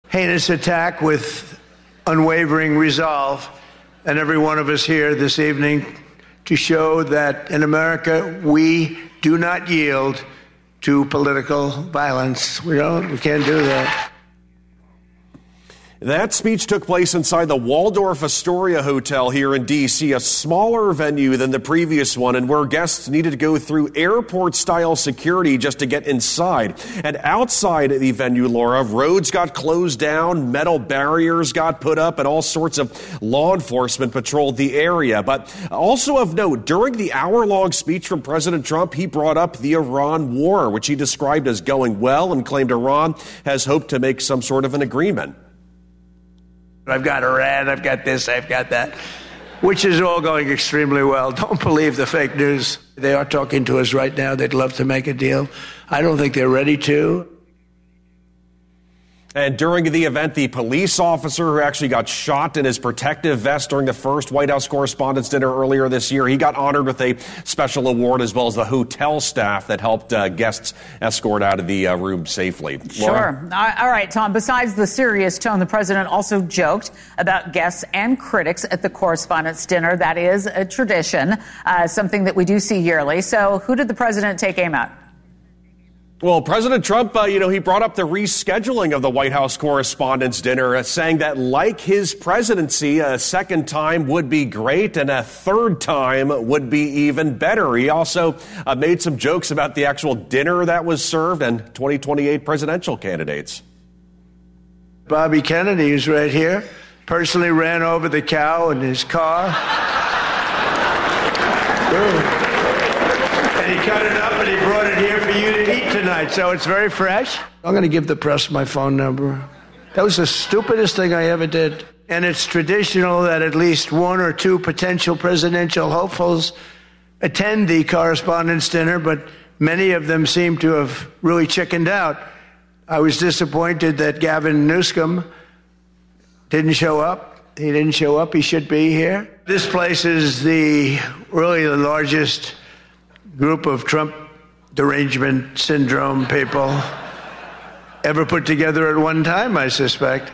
heinous attack with unwavering resolve, and every one of us here this evening to show that in America we do not yield to political violence. We can't do that. That speech took place inside the Waldorf Astoria Hotel here in D.C., a smaller venue than the previous one, and where guests needed to go through airport-style security just to get inside. And outside the venue, Laura, roads got closed down, metal barriers got put up, and all sorts of law enforcement patrolled the area. But also of note, during the hour-long speech from President Trump, he brought up the Iran war, which he described as going well, and claimed Iran has hoped to make some sort of an agreement. I've got Iran, I've got this, I've got that, which is all going extremely well. Don't believe the fake news. They are talking to us right now. They'd love to make a deal. I don't think they're ready to. And during the event, the police officer who actually got shot in his protective vest during the first White House Correspondents' Dinner earlier this year, he got honored with a special award, as well as the hotel staff that helped guests escort out of the room safely. Laura? Sure. All right, Tom, besides the serious tone, the president also joked about guests and critics at the Correspondents' Dinner. That is a tradition, something that we do see yearly. So who did the president take aim at? Well, President Trump, he brought up the rescheduling of the White House Correspondents' Dinner, saying that like his presidency, a second time would be great and a third time would be even better. He also made some jokes about the actual dinner that was served and 2028 presidential candidates. Bobby Kennedy is right here. Personally ran over the cow in his car. And he cut it up and he brought it here for you to eat tonight. So it's very fresh. I'm going to give the press my phone number. That was the stupidest thing I ever did. And it's traditional that at least one or two potential presidential hopefuls attend the Correspondents' Dinner, but many of them seem to have really chickened out. I was disappointed that Gavin Newsom didn't show up. He didn't show up. He should be here. This place is really the largest group of Trump derangement syndrome people ever put together at one time, I suspect.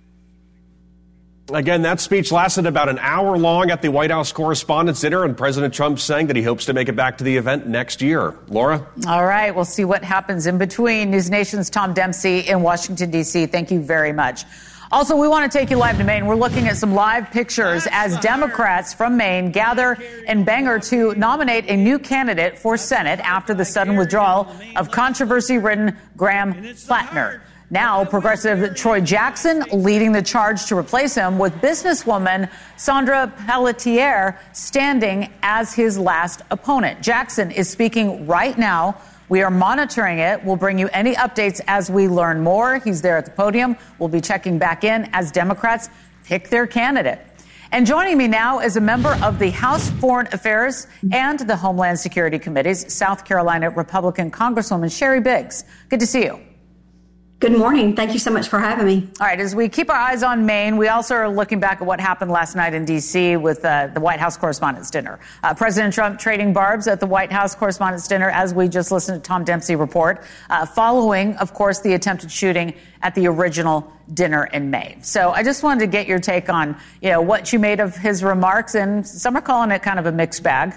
Again, that speech lasted about an hour long at the White House Correspondents' Dinner, and President Trump saying that he hopes to make it back to the event next year. Laura? All right, we'll see what happens in between. News Nation's Tom Dempsey in Washington, D.C. Thank you very much. Also, we want to take you live to Maine. We're looking at some live pictures as Democrats from Maine gather in Bangor to nominate a new candidate for Senate after the sudden withdrawal of controversy-ridden Graham Plattner. Now, progressive Troy Jackson leading the charge to replace him, with businesswoman Sandra Pelletier standing as his last opponent. Jackson is speaking right now. We are monitoring it. We'll bring you any updates as we learn more. He's there at the podium. We'll be checking back in as Democrats pick their candidate. And joining me now is a member of the House Foreign Affairs and the Homeland Security Committees, South Carolina Republican Congresswoman Sherry Biggs. Good to see you. Good morning. Thank you so much for having me. All right. As we keep our eyes on Maine, we also are looking back at what happened last night in D.C. with the White House Correspondents' Dinner. President Trump trading barbs at the White House Correspondents' Dinner, as we just listened to Tom Dempsey report, following, of course, the attempted shooting at the original dinner in May. So I just wanted to get your take on, what you made of his remarks, and some are calling it kind of a mixed bag.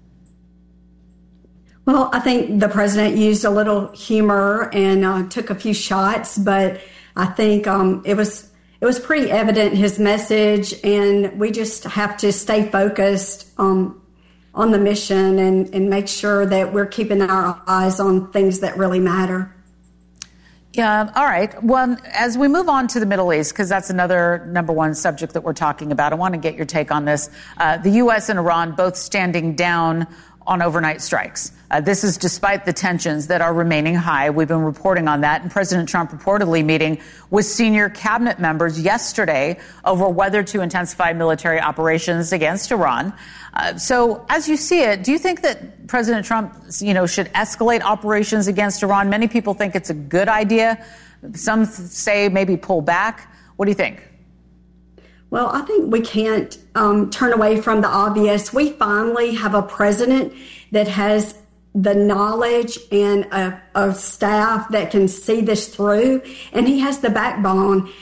Well, I think the president used a little humor and took a few shots, but I think it was pretty evident, his message, and we just have to stay focused on the mission and make sure that we're keeping our eyes on things that really matter. Yeah. All right. Well, as we move on to the Middle East, because that's another number one subject that we're talking about, I want to get your take on this. The U.S. and Iran both standing down on overnight strikes. This is despite the tensions that are remaining high. We've been reporting on that. And President Trump reportedly meeting with senior cabinet members yesterday over whether to intensify military operations against Iran. So as you see it, do you think that President Trump, should escalate operations against Iran? Many people think it's a good idea. Some say maybe pull back. What do you think? Well, I think we can't turn away from the obvious. We finally have a president that has the knowledge and a staff that can see this through, and he has the backbone